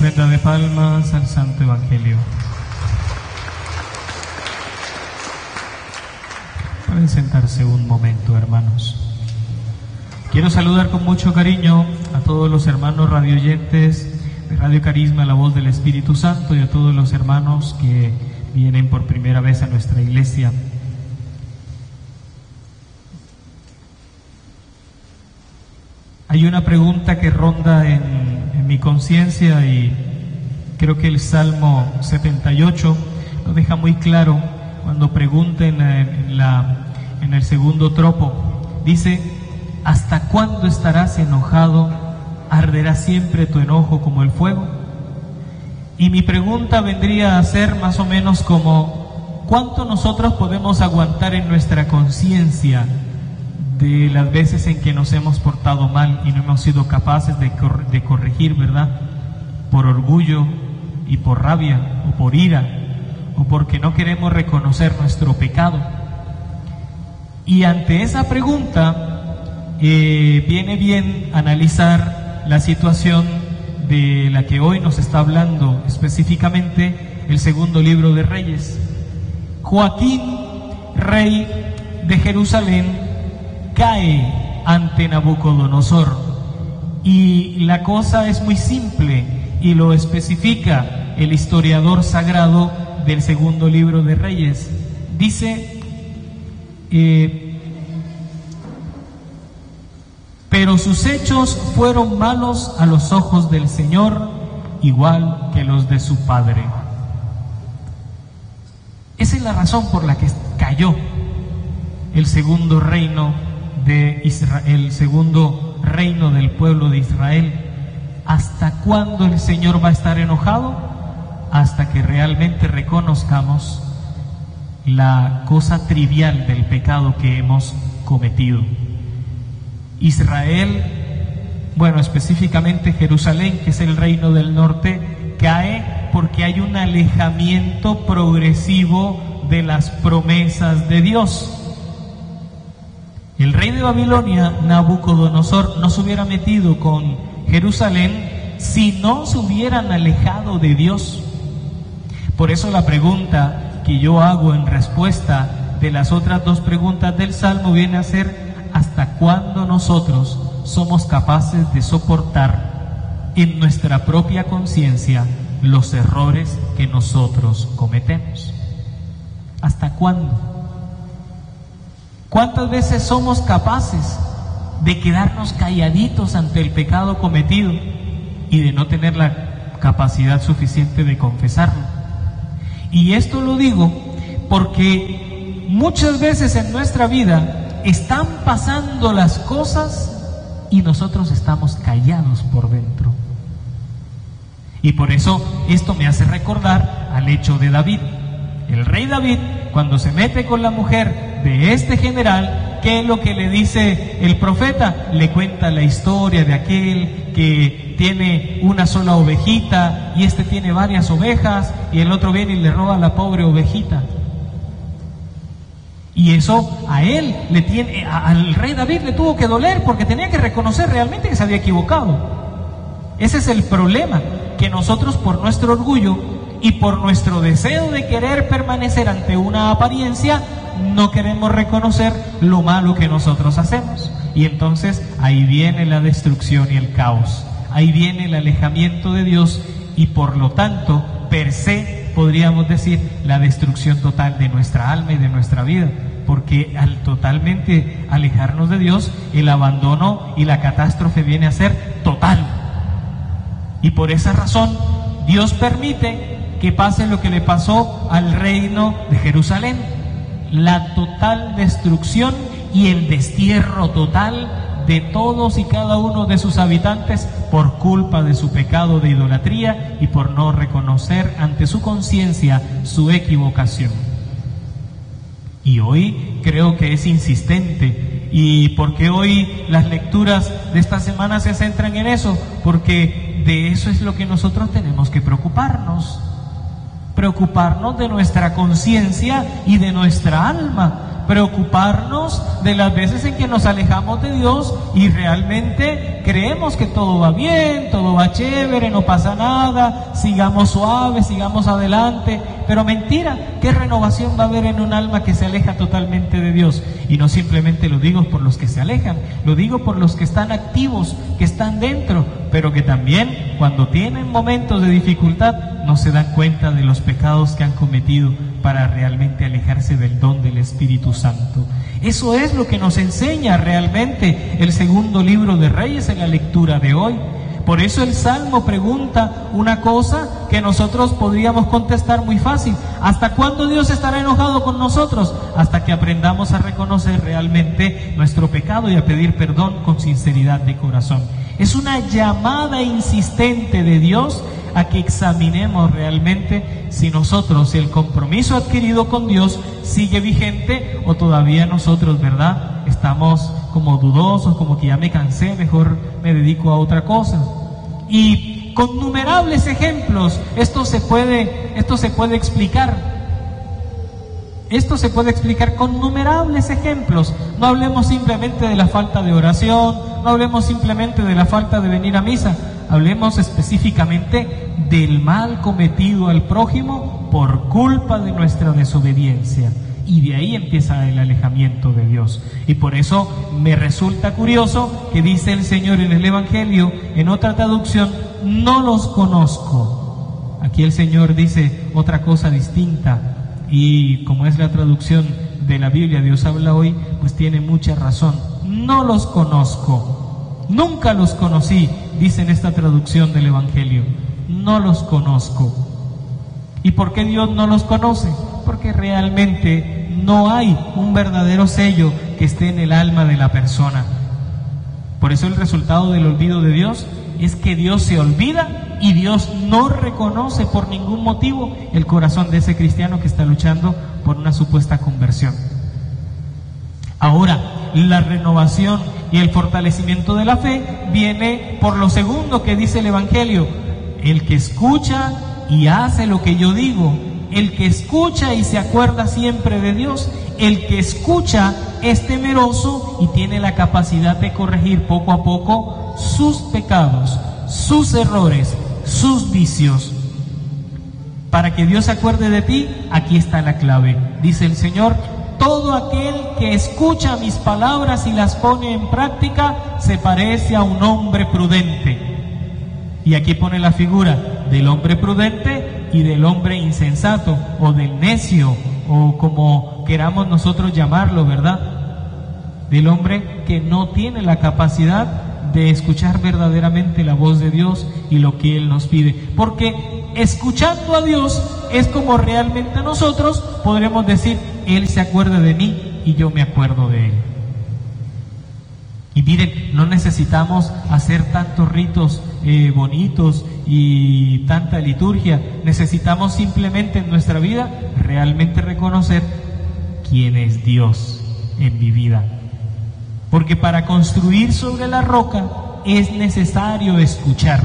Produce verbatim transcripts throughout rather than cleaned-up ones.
Ofrenda de palmas al Santo Evangelio. Pueden sentarse un momento, hermanos. Quiero saludar con mucho cariño a todos los hermanos radioyentes de Radio Carisma, la voz del Espíritu Santo, y a todos los hermanos que vienen por primera vez a nuestra iglesia. Hay una pregunta que ronda en, en mi conciencia, y creo que el Salmo setenta y ocho lo deja muy claro cuando pregunta en, en, la, en el segundo tropo. Dice: ¿hasta cuándo estarás enojado? ¿Arderá siempre tu enojo como el fuego? Y mi pregunta vendría a ser más o menos como: ¿cuánto nosotros podemos aguantar en nuestra conciencia de las veces en que nos hemos portado mal y no hemos sido capaces de, cor- de corregir, ¿verdad? Por orgullo y por rabia o por ira, o porque no queremos reconocer nuestro pecado. Y ante esa pregunta eh, viene bien analizar la situación de la que hoy nos está hablando, específicamente el segundo libro de Reyes. Joaquín, rey de Jerusalén, cae ante Nabucodonosor, y la cosa es muy simple y lo especifica el historiador sagrado del segundo libro de Reyes. Dice: eh, pero sus hechos fueron malos a los ojos del Señor, igual que los de su padre. Esa es la razón por la que cayó el segundo reino de Israel, el segundo reino del pueblo de Israel. ¿Hasta cuándo el Señor va a estar enojado? Hasta que realmente reconozcamos la cosa trivial del pecado que hemos cometido. Israel, bueno, específicamente Jerusalén, que es el reino del norte, cae porque hay un alejamiento progresivo de las promesas de Dios. El rey de Babilonia, Nabucodonosor, no se hubiera metido con Jerusalén si no se hubieran alejado de Dios. Por eso la pregunta que yo hago en respuesta de las otras dos preguntas del Salmo viene a ser: ¿hasta cuándo nosotros somos capaces de soportar en nuestra propia conciencia los errores que nosotros cometemos? ¿Hasta cuándo? ¿Cuántas veces somos capaces de quedarnos calladitos ante el pecado cometido y de no tener la capacidad suficiente de confesarlo? Y esto lo digo porque muchas veces en nuestra vida están pasando las cosas y nosotros estamos callados por dentro. Y por eso esto me hace recordar al hecho de David. El rey David, cuando se mete con la mujer de este general, ¿qué es lo que le dice el profeta? Le cuenta la historia de aquel que tiene una sola ovejita y este tiene varias ovejas, y el otro viene y le roba a la pobre ovejita. Y eso a él le tiene, a, al rey David le tuvo que doler, porque tenía que reconocer realmente que se había equivocado. Ese es el problema, que nosotros por nuestro orgullo y por nuestro deseo de querer permanecer ante una apariencia, no queremos reconocer lo malo que nosotros hacemos. Y entonces ahí viene la destrucción y el caos. Ahí viene el alejamiento de Dios y por lo tanto, per se, podríamos decir, la destrucción total de nuestra alma y de nuestra vida. Porque al totalmente alejarnos de Dios, el abandono y la catástrofe viene a ser total. Y por esa razón, Dios permite que pase lo que le pasó al reino de Jerusalén: la total destrucción y el destierro total de todos y cada uno de sus habitantes por culpa de su pecado de idolatría y por no reconocer ante su conciencia su equivocación. Y hoy creo que es insistente. ¿Y por qué hoy las lecturas de esta semana se centran en eso? Porque de eso es lo que nosotros tenemos que preocuparnos. Preocuparnos de nuestra conciencia y de nuestra alma. preocuparnos de las veces en que nos alejamos de Dios y realmente creemos que todo va bien, todo va chévere, no pasa nada, sigamos suaves, sigamos adelante, pero mentira, ¿qué renovación va a haber en un alma que se aleja totalmente de Dios? Y no simplemente lo digo por los que se alejan, lo digo por los que están activos, que están dentro, pero que también cuando tienen momentos de dificultad no se dan cuenta de los pecados que han cometido para realmente alejarse del don del Espíritu Santo. Eso es lo que nos enseña realmente el segundo libro de Reyes en la lectura de hoy. Por eso el Salmo pregunta una cosa que nosotros podríamos contestar muy fácil. ¿Hasta cuándo Dios estará enojado con nosotros? Hasta que aprendamos a reconocer realmente nuestro pecado y a pedir perdón con sinceridad de corazón. Es una llamada insistente de Dios a que examinemos realmente si nosotros, el compromiso adquirido con Dios sigue vigente o todavía nosotros, ¿verdad?, estamos como dudosos, como que ya me cansé, mejor me dedico a otra cosa. Y con innumerables ejemplos esto se puede, esto se puede explicar. Esto se puede explicar con innumerables ejemplos. No hablemos simplemente de la falta de oración, no hablemos simplemente de la falta de venir a misa, hablemos específicamente del mal cometido al prójimo por culpa de nuestra desobediencia. Y de ahí empieza el alejamiento de Dios. Y por eso me resulta curioso que dice el Señor en el Evangelio, en otra traducción, no los conozco. Aquí el Señor dice otra cosa distinta. Y como es la traducción de la Biblia, Dios habla hoy, pues tiene mucha razón. No los conozco, nunca los conocí, dice en esta traducción del Evangelio. No los conozco. ¿Y por qué Dios no los conoce? Porque realmente no hay un verdadero sello que esté en el alma de la persona. Por eso el resultado del olvido de Dios es que Dios se olvida y Dios no reconoce por ningún motivo el corazón de ese cristiano que está luchando por una supuesta conversión. Ahora, la renovación y el fortalecimiento de la fe viene por lo segundo que dice el Evangelio: el que escucha y hace lo que yo digo, el que escucha y se acuerda siempre de Dios, el que escucha es temeroso y tiene la capacidad de corregir poco a poco sus pecados, sus errores, sus vicios. Para que Dios se acuerde de ti, aquí está la clave. Dice el Señor: todo aquel que escucha mis palabras y las pone en práctica se parece a un hombre prudente. Y aquí pone la figura del hombre prudente y del hombre insensato, o del necio, o como queramos nosotros llamarlo, ¿verdad? Del hombre que no tiene la capacidad de escuchar verdaderamente la voz de Dios y lo que Él nos pide. Porque escuchando a Dios es como realmente nosotros podremos decir: Él se acuerda de mí y yo me acuerdo de Él. Y miren, no necesitamos hacer tantos ritos eh, bonitos y tanta liturgia. Necesitamos simplemente en nuestra vida realmente reconocer quién es Dios en mi vida. Porque para construir sobre la roca es necesario escuchar.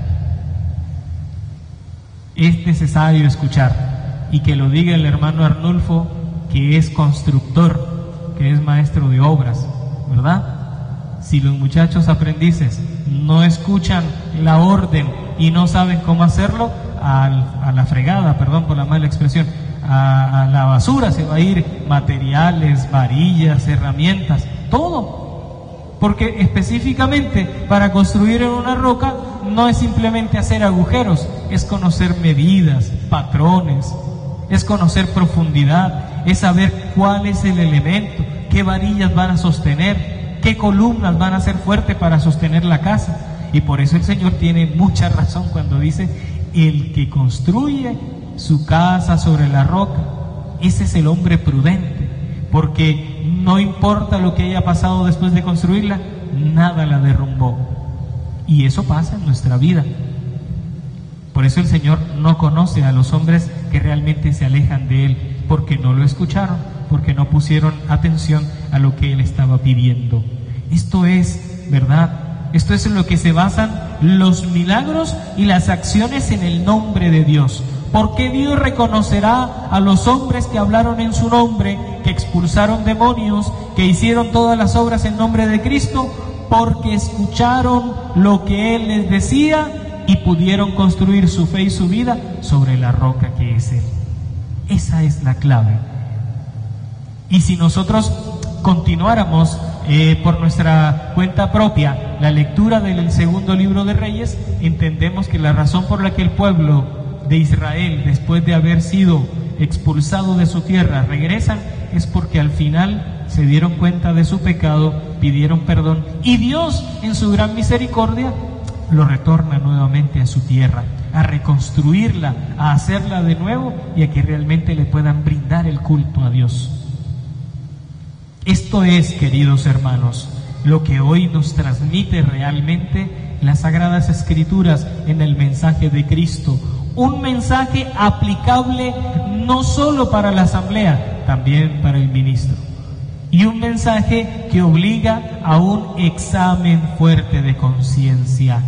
Es necesario escuchar. Y que lo diga el hermano Arnulfo, que es constructor, que es maestro de obras, ¿verdad? Si los muchachos aprendices no escuchan la orden y no saben cómo hacerlo, a, a la fregada, perdón por la mala expresión, a, a la basura se va a ir materiales, varillas, herramientas, todo. Porque específicamente para construir en una roca no es simplemente hacer agujeros, es conocer medidas, patrones, es conocer profundidad, es saber cuál es el elemento, qué varillas van a sostener, qué columnas van a ser fuertes para sostener la casa. Y por eso el Señor tiene mucha razón cuando dice: el que construye su casa sobre la roca, ese es el hombre prudente, porque no importa lo que haya pasado después de construirla, nada la derrumbó. Y eso pasa en nuestra vida. Por eso el Señor no conoce a los hombres que realmente se alejan de Él, porque no lo escucharon, porque no pusieron atención a lo que Él estaba pidiendo. Esto es, ¿verdad? Esto es en lo que se basan los milagros y las acciones en el nombre de Dios. ¿Por qué Dios reconocerá a los hombres que hablaron en su nombre, que expulsaron demonios, que hicieron todas las obras en nombre de Cristo, porque escucharon lo que Él les decía y pudieron construir su fe y su vida sobre la roca que es Él. Esa es la clave. Y si nosotros continuáramos eh, por nuestra cuenta propia la lectura del segundo libro de Reyes, entendemos que la razón por la que el pueblo de Israel, después de haber sido expulsado de su tierra, regresan, es porque al final se dieron cuenta de su pecado, pidieron perdón, y Dios, en su gran misericordia, lo retorna nuevamente a su tierra, a reconstruirla, a hacerla de nuevo y a que realmente le puedan brindar el culto a Dios. Esto es, queridos hermanos, lo que hoy nos transmite realmente las Sagradas Escrituras en el mensaje de Cristo. Un mensaje aplicable no solo para la asamblea, también para el ministro. Y un mensaje que obliga a un examen fuerte de conciencia.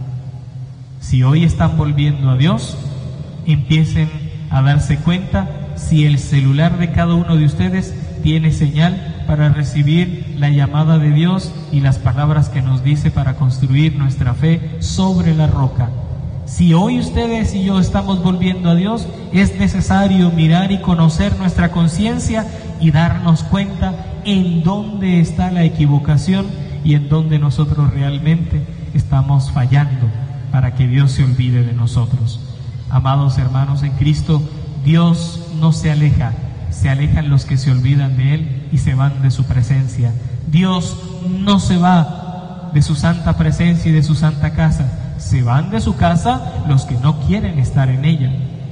Si hoy están volviendo a Dios, empiecen a darse cuenta si el celular de cada uno de ustedes tiene señal para recibir la llamada de Dios y las palabras que nos dice para construir nuestra fe sobre la roca. Si hoy ustedes y yo estamos volviendo a Dios, es necesario mirar y conocer nuestra conciencia y darnos cuenta en dónde está la equivocación y en dónde nosotros realmente estamos fallando para que Dios se olvide de nosotros. Amados hermanos en Cristo, Dios no se aleja, se alejan los que se olvidan de Él y se van de su presencia. Dios no se va de su santa presencia y de su santa casa, se van de su casa los que no quieren estar en ella.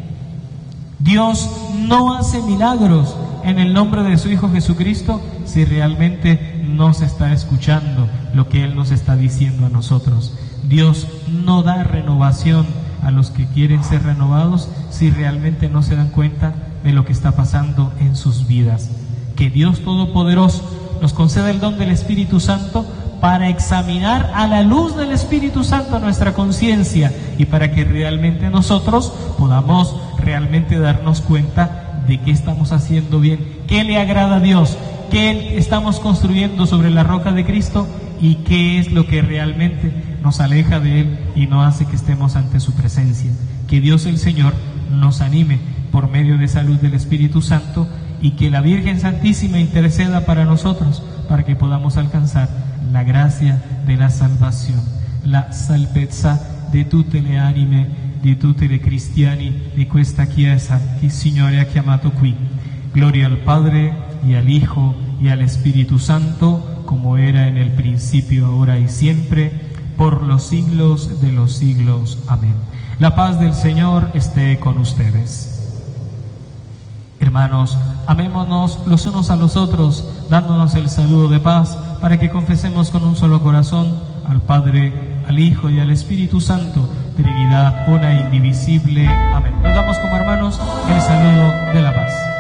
Dios no hace milagros en el nombre de su Hijo Jesucristo si realmente no se está escuchando lo que Él nos está diciendo a nosotros. Dios no da renovación a los que quieren ser renovados si realmente no se dan cuenta de lo que está pasando en sus vidas. Que Dios Todopoderoso nos conceda el don del Espíritu Santo para examinar a la luz del Espíritu Santo nuestra conciencia y para que realmente nosotros podamos realmente darnos cuenta de qué estamos haciendo bien, qué le agrada a Dios, qué estamos construyendo sobre la roca de Cristo y qué es lo que realmente nos aleja de Él y no hace que estemos ante su presencia. Que Dios el Señor nos anime por medio de esa luz del Espíritu Santo y que la Virgen Santísima interceda para nosotros para que podamos alcanzar la gracia de la salvación, la salvezza di tutte le anime, di tutti i cristiani di questa Chiesa che il Signore ha chiamato qui. Gloria al Padre y al Hijo y al Espíritu Santo, como era en el principio, ahora y siempre, por los siglos de los siglos. Amén. La paz del Señor esté con ustedes. Hermanos, amémonos los unos a los otros, dándonos el saludo de paz, para que confesemos con un solo corazón al Padre, al Hijo y al Espíritu Santo, Trinidad una e indivisible. Amén. Nos damos como hermanos el saludo de la paz.